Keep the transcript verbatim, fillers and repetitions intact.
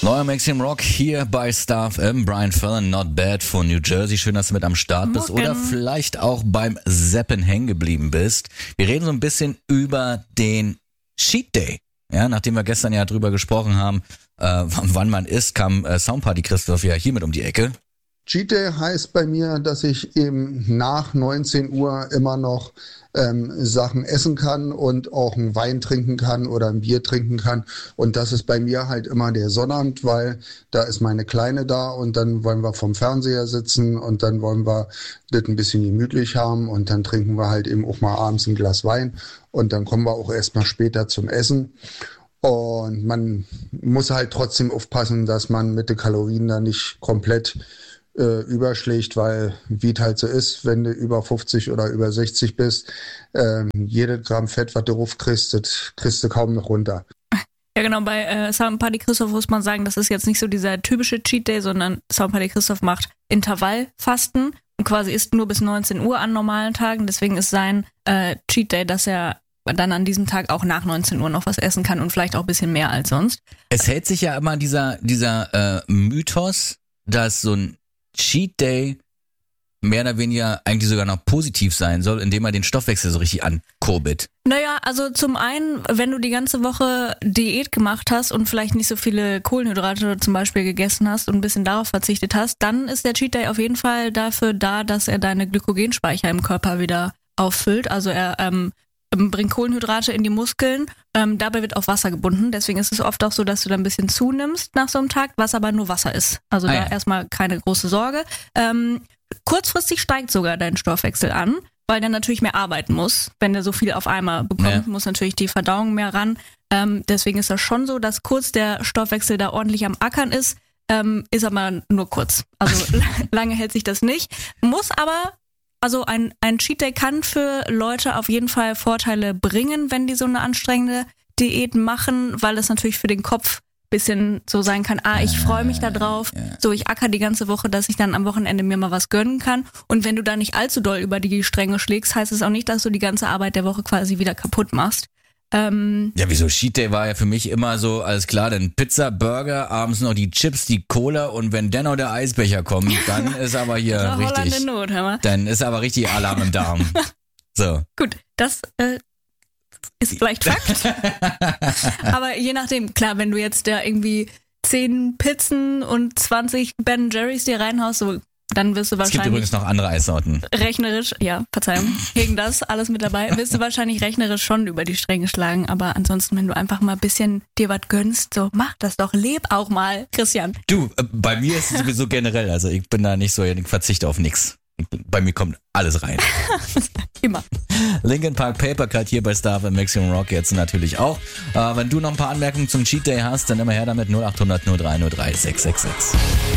Neuer Maximum Rock hier bei Star F M. Brian Fallon, Not Bad von New Jersey. Schön, dass du mit am Start bist. Morgen. Oder vielleicht auch beim Zappen hängen geblieben bist. Wir reden so ein bisschen über den Cheat Day. Ja, nachdem wir gestern ja drüber gesprochen haben, äh, wann man isst, kam äh, Soundparty Christoph ja hier mit um die Ecke. Cheat Day heißt bei mir, dass ich eben nach neunzehn Uhr immer noch ähm, Sachen essen kann und auch einen Wein trinken kann oder ein Bier trinken kann. Und das ist bei mir halt immer der Sonnabend, weil da ist meine Kleine da und dann wollen wir vom Fernseher sitzen und dann wollen wir das ein bisschen gemütlich haben und dann trinken wir halt eben auch mal abends ein Glas Wein und dann kommen wir auch erst mal später zum Essen. Und man muss halt trotzdem aufpassen, dass man mit den Kalorien da nicht komplett äh, überschlägt, weil wie es halt so ist, wenn du über fünfzig oder über sechzig bist, äh, jedes Gramm Fett, was du raufkriegst, das kriegst du kaum noch runter. Ja genau, bei äh, Soundparty Christoph muss man sagen, das ist jetzt nicht so dieser typische Cheat Day, sondern Soundparty Christoph macht Intervallfasten und quasi isst nur bis neunzehn Uhr an normalen Tagen. Deswegen ist sein äh, Cheat Day, dass er dann an diesem Tag auch nach neunzehn Uhr noch was essen kann und vielleicht auch ein bisschen mehr als sonst. Es hält sich ja immer dieser, dieser äh, Mythos, dass so ein Cheat Day mehr oder weniger eigentlich sogar noch positiv sein soll, indem er den Stoffwechsel so richtig ankurbelt. Naja, also zum einen, wenn du die ganze Woche Diät gemacht hast und vielleicht nicht so viele Kohlenhydrate zum Beispiel gegessen hast und ein bisschen darauf verzichtet hast, dann ist der Cheat Day auf jeden Fall dafür da, dass er deine Glykogenspeicher im Körper wieder auffüllt. Also er ähm, bringt Kohlenhydrate in die Muskeln, ähm, dabei wird auch Wasser gebunden, deswegen ist es oft auch so, dass du dann ein bisschen zunimmst nach so einem Tag, was aber nur Wasser ist. Also ah, da ja. erstmal keine große Sorge. Ähm, kurzfristig steigt sogar dein Stoffwechsel an, weil der natürlich mehr arbeiten muss. Wenn der so viel auf einmal bekommt, ja. muss natürlich die Verdauung mehr ran. Ähm, deswegen ist das schon so, dass kurz der Stoffwechsel da ordentlich am Ackern ist, ähm, ist aber nur kurz. Also lange hält sich das nicht. Muss aber Also ein, ein Cheat Day kann für Leute auf jeden Fall Vorteile bringen, wenn die so eine anstrengende Diät machen, weil es natürlich für den Kopf ein bisschen so sein kann, ah, ich freue mich da drauf, ja. so ich acker die ganze Woche, dass ich dann am Wochenende mir mal was gönnen kann. Und wenn du da nicht allzu doll über die Stränge schlägst, heißt es auch nicht, dass du die ganze Arbeit der Woche quasi wieder kaputt machst. Ähm, ja, wieso? Cheat Day war ja für mich immer so, alles klar, dann Pizza, Burger, abends noch die Chips, die Cola und wenn dann noch der Eisbecher kommt, dann ist aber hier das war richtig, Holland in Not, hör mal. dann ist aber richtig Alarm im Darm. So. Gut, das äh, ist vielleicht Fakt. Aber je nachdem, klar, wenn du jetzt da irgendwie zehn Pizzen und zwanzig Ben Jerry's dir reinhaust, so dann wirst du Es gibt wahrscheinlich übrigens noch andere Eissorten. rechnerisch, ja, Verzeihung, gegen das alles mit dabei, wirst du wahrscheinlich rechnerisch schon über die Stränge schlagen, aber ansonsten, wenn du einfach mal ein bisschen dir was gönnst, so mach das doch, leb auch mal, Christian. Du, äh, bei mir ist es sowieso generell, also ich bin da nicht so, ich verzichte auf nichts. Bei mir kommt alles rein. Immer. Linkin Park Papercut hier bei Star F M Maximum Rock jetzt natürlich auch. Äh, wenn du noch ein paar Anmerkungen zum Cheat Day hast, dann immer her damit null acht hundert null drei null drei sechs sechs sechs.